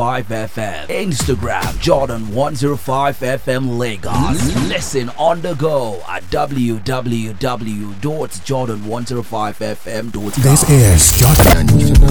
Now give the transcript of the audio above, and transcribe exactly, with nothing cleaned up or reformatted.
five F M. Instagram Jordan one oh five F M Lagos. Listen on the go at w w w dot jordan one oh five f m dot com. This is Jordan